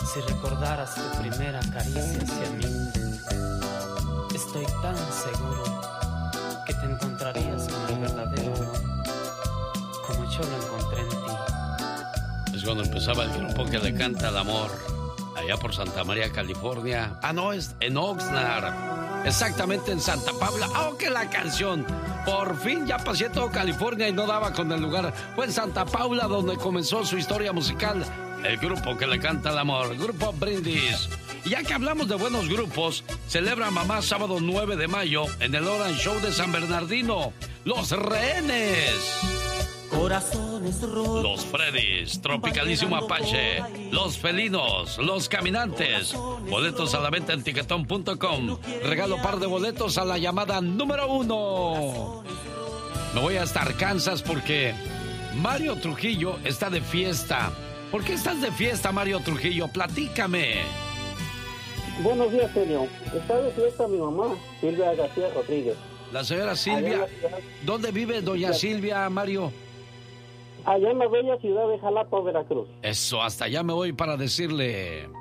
Si recordaras tu primera caricia hacia mí, estoy tan seguro que te encontrarías con el verdadero amor, como yo lo encontré en ti. Es cuando empezaba el grupo que le canta el amor, allá por Santa María, California. Ah, no, es en Oxnard, exactamente en Santa Paula. ¡Oh, que la canción! Por fin ya pasé todo California y no daba con el lugar. Fue en Santa Paula donde comenzó su historia musical. El grupo que le canta el amor, Grupo Brindis. Y ya que hablamos de buenos grupos, celebra mamá sábado 9 de mayo en el Orange Show de San Bernardino. Los Rehenes, Corazones rotos, Los Freddys, Tropicalísimo Apache, Los Felinos, Los Caminantes. Boletos a la venta en tiquetón.com. Regalo par de boletos a la llamada número 1. Me voy hasta Arkansas porque Mario Trujillo está de fiesta. ¿Por qué estás de fiesta, Mario Trujillo? Platícame. Buenos días, genio. Está de fiesta mi mamá, Silvia García Rodríguez. La señora Silvia. ¿Dónde vive doña Silvia, Mario? Allá en la bella ciudad de Jalapa, Veracruz. Eso, hasta allá me voy para decirle...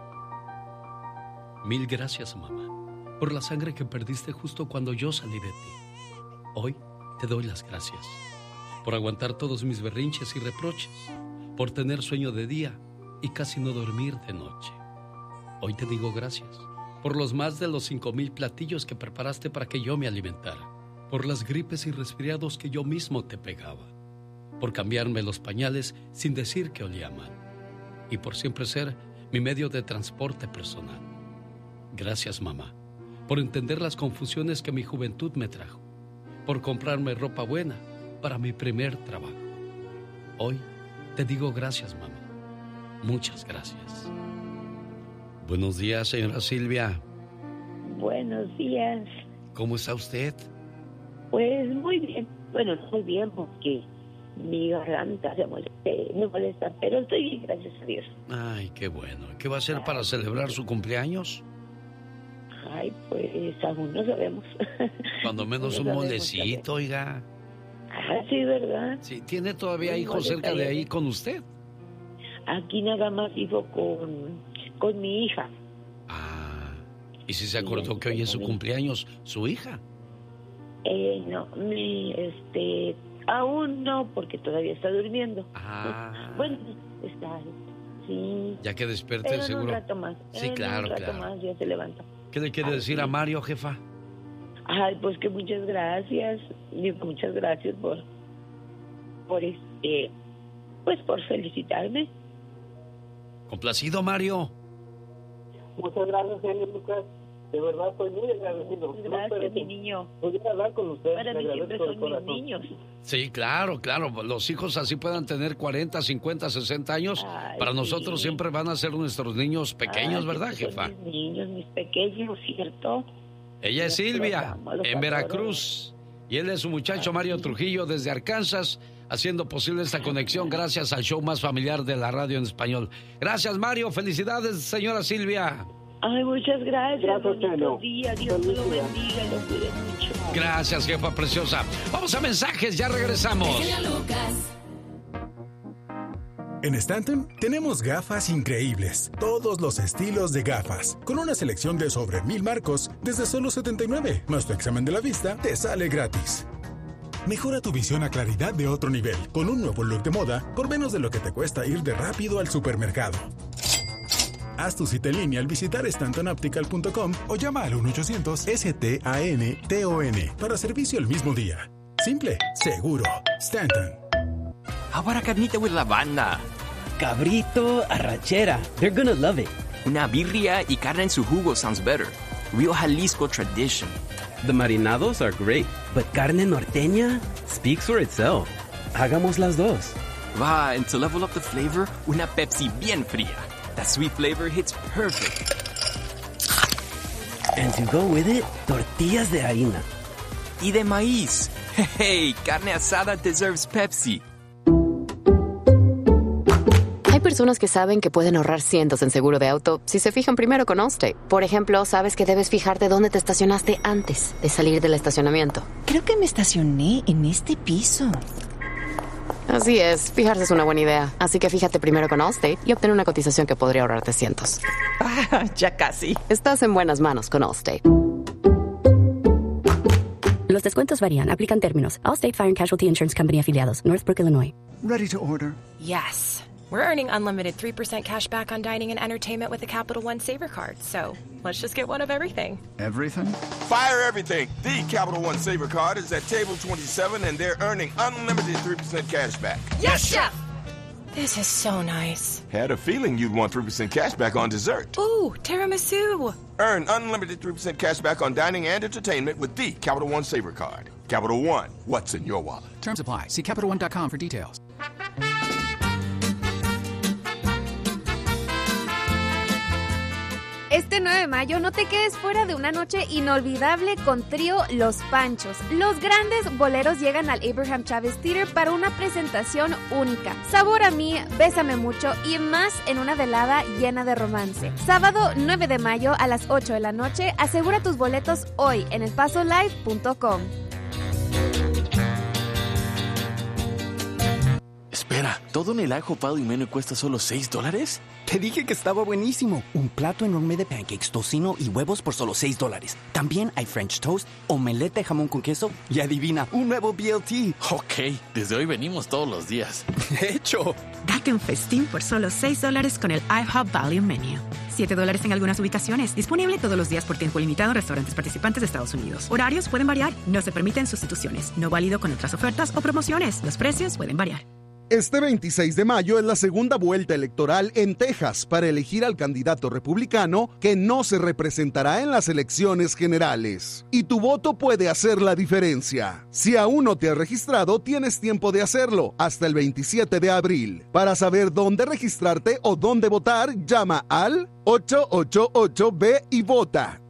Mil gracias, mamá, por la sangre que perdiste justo cuando yo salí de ti. Hoy te doy las gracias por aguantar todos mis berrinches y reproches, por tener sueño de día y casi no dormir de noche. Hoy te digo gracias por los más de los 5,000 platillos que preparaste para que yo me alimentara, por las gripes y resfriados que yo mismo te pegaba, por cambiarme los pañales sin decir que olía mal, y por siempre ser mi medio de transporte personal. Gracias, mamá, por entender las confusiones que mi juventud me trajo, por comprarme ropa buena para mi primer trabajo. Hoy te digo gracias, mamá. Muchas gracias. Buenos días, señora Silvia. Buenos días. ¿Cómo está usted? Pues muy bien. Bueno, muy bien porque mi garganta me molesta, pero estoy bien, gracias a Dios. Ay, qué bueno. ¿Qué va a hacer para celebrar su cumpleaños? Ay, pues aún no sabemos. Cuando menos un molecito, oiga. Ah, sí, ¿verdad? Sí, ¿tiene todavía hijos cerca de ahí con usted? Aquí nada más vivo con mi hija. Ah, ¿y si se acordó que hoy es su cumpleaños, su hija? No, aún no, porque todavía está durmiendo. Ah. Bueno, está, sí. Ya que despierte, pero seguro. En un rato más. Sí, claro, un rato más ya se levanta. ¿Qué le quiere decir a Mario, jefa? Ay, pues que muchas gracias. Muchas gracias por pues por felicitarme. Complacido, Mario. Muchas gracias, genio Lucas. De verdad, estoy muy agradecido. Gracias, mi niño. Podría hablar con usted. Para mí siempre son mis niños. Sí, claro. Los hijos así puedan tener 40, 50, 60 años. Ay, para nosotros siempre van a ser nuestros niños pequeños, ¿verdad, jefa? Mis niños, mis pequeños, ¿cierto? Ella es Silvia, en Veracruz. Y él es su muchacho Mario Trujillo desde Arkansas, haciendo posible esta conexión gracias al show más familiar de la radio en español. Gracias, Mario. Felicidades, señora Silvia. Ay, muchas gracias. Buenos días. Dios me lo bendiga y lo cuide mucho. Gracias, jefa preciosa. Vamos a mensajes, ya regresamos. En Stanton tenemos gafas increíbles, todos los estilos de gafas, con una selección de sobre 1,000 marcos desde solo $79, más tu examen de la vista te sale gratis. Mejora tu visión a claridad de otro nivel, con un nuevo look de moda por menos de lo que te cuesta ir de rápido al supermercado. Haz tu cita en línea al visitar stantonoptical.com o llama al 1-800-STANTON para servicio el mismo día. Simple, seguro. Stanton. How about a carnita with lavanda? Cabrito, arrachera. They're gonna love it. Una birria y carne en su jugo sounds better. Real Jalisco tradition. The marinados are great, but carne norteña speaks for itself. Hagamos las dos. Va, and to level up the flavor, una Pepsi bien fría. That sweet flavor hits perfect. And to go with it, tortillas de harina. Y de maíz. Hey, carne asada deserves Pepsi. Hay personas que saben que pueden ahorrar cientos en seguro de auto si se fijan primero con Allstate. Por ejemplo, sabes que debes fijarte dónde te estacionaste antes de salir del estacionamiento. Creo que me estacioné en este piso. Así es, fijarse es una buena idea. Así que fíjate primero con Allstate y obtén una cotización que podría ahorrarte cientos. Ah, ya casi. Estás en buenas manos con Allstate. Los descuentos varían. Aplican términos. Allstate Fire and Casualty Insurance Company afiliados. Northbrook, Illinois. Ready to order. Yes. We're earning unlimited 3% cash back on dining and entertainment with the Capital One Saver Card. So let's just get one of everything. Everything? Fire everything. The Capital One Saver Card is at table 27 and they're earning unlimited 3% cash back. Yes, Chef! This is so nice. Had a feeling you'd want 3% cash back on dessert. Ooh, tiramisu. Earn unlimited 3% cash back on dining and entertainment with the Capital One Saver Card. Capital One, what's in your wallet? Terms apply. See CapitalOne.com for details. Este 9 de mayo no te quedes fuera de una noche inolvidable con Trío Los Panchos. Los grandes boleros llegan al Abraham Chávez Theater para una presentación única. Sabor a mí, Bésame mucho y más en una velada llena de romance. Sábado 9 de mayo a las 8 de la noche. Asegura tus boletos hoy en elpasolive.com. Espera, ¿todo en el ajo pado y menú cuesta solo $6? Te dije que estaba buenísimo. Un plato enorme de pancakes, tocino y huevos por solo $6. También hay French toast, omelette de jamón con queso y adivina, un nuevo BLT. Ok, desde hoy venimos todos los días. De hecho. Date un festín por solo $6 con el IHOP Value Menu. $7 en algunas ubicaciones. Disponible todos los días por tiempo limitado en restaurantes participantes de Estados Unidos. Horarios pueden variar. No se permiten sustituciones. No válido con otras ofertas o promociones. Los precios pueden variar. Este 26 de mayo es la segunda vuelta electoral en Texas para elegir al candidato republicano que no se representará en las elecciones generales. Y tu voto puede hacer la diferencia. Si aún no te has registrado, tienes tiempo de hacerlo hasta el 27 de abril. Para saber dónde registrarte o dónde votar, llama al 888-B y vota.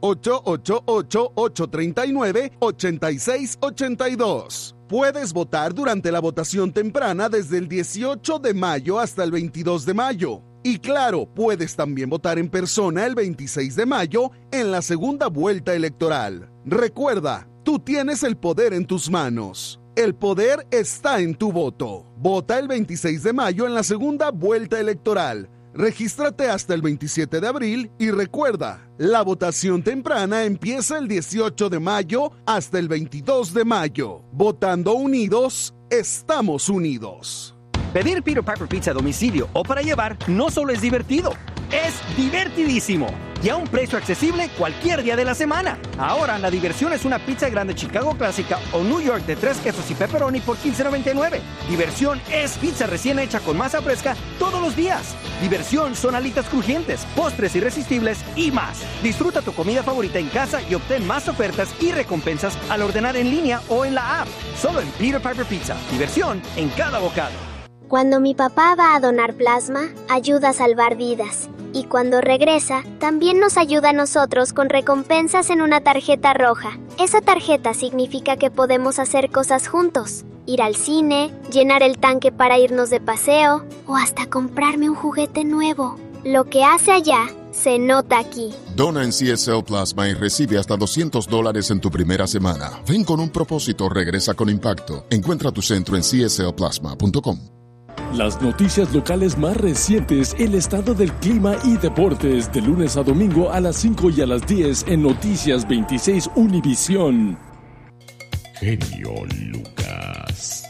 888-839-8682. Puedes votar durante la votación temprana desde el 18 de mayo hasta el 22 de mayo. Y claro, puedes también votar en persona el 26 de mayo en la segunda vuelta electoral. Recuerda, tú tienes el poder en tus manos. El poder está en tu voto. Vota el 26 de mayo en la segunda vuelta electoral. Regístrate hasta el 27 de abril y recuerda, la votación temprana empieza el 18 de mayo hasta el 22 de mayo. Votando unidos, estamos unidos. Pedir Peter Piper Pizza a domicilio o para llevar no solo es divertido, es divertidísimo. Y a un precio accesible cualquier día de la semana. Ahora la diversión es una pizza grande Chicago clásica o New York de 3 quesos y pepperoni por $15.99. Diversión es pizza recién hecha con masa fresca todos los días. Diversión son alitas crujientes, postres irresistibles y más. Disfruta tu comida favorita en casa y obtén más ofertas y recompensas al ordenar en línea o en la app. Solo en Peter Piper Pizza. Diversión en cada bocado. Cuando mi papá va a donar plasma, ayuda a salvar vidas. Y cuando regresa, también nos ayuda a nosotros con recompensas en una tarjeta roja. Esa tarjeta significa que podemos hacer cosas juntos. Ir al cine, llenar el tanque para irnos de paseo o hasta comprarme un juguete nuevo. Lo que hace allá, se nota aquí. Dona en CSL Plasma y recibe hasta $200 en tu primera semana. Ven con un propósito, regresa con impacto. Encuentra tu centro en cslplasma.com. Las noticias locales más recientes, el estado del clima y deportes, de lunes a domingo a las 5 y a las 10 en Noticias 26 Univisión. Genio Lucas.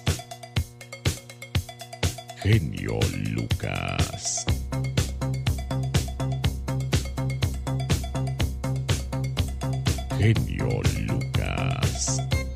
Genio Lucas. Genio Lucas.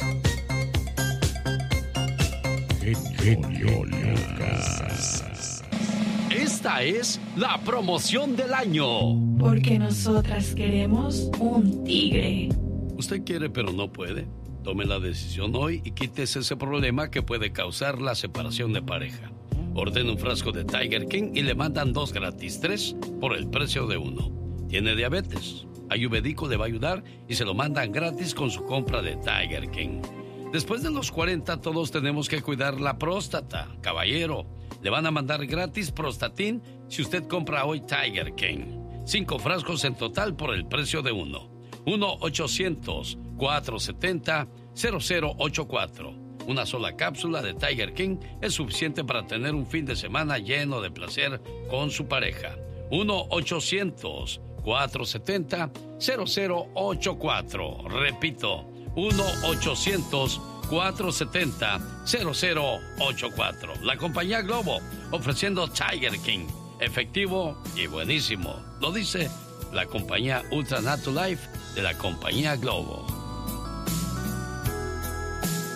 Genio Lucas. Esta es la promoción del año. Porque nosotras queremos un tigre. Usted quiere pero no puede. Tome la decisión hoy y quítese ese problema que puede causar la separación de pareja. Ordena un frasco de Tiger King y le mandan 2 gratis, 3 por el precio de 1. ¿Tiene diabetes? Ayurvédico le va a ayudar y se lo mandan gratis con su compra de Tiger King. Después de los 40 todos tenemos que cuidar la próstata. Caballero, le van a mandar gratis Prostatin si usted compra hoy Tiger King. 5 frascos en total por el precio de 1. 1-800-470-0084. Una sola cápsula de Tiger King es suficiente para tener un fin de semana lleno de placer con su pareja. 1-800-470-0084. Repito, 1-800-470-0084. La compañía Globo ofreciendo Tiger King. Efectivo y buenísimo. Lo dice la compañía Ultra Natural Life de la compañía Globo.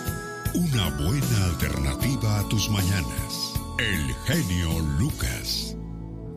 Una buena alternativa a tus mañanas. El genio Lucas.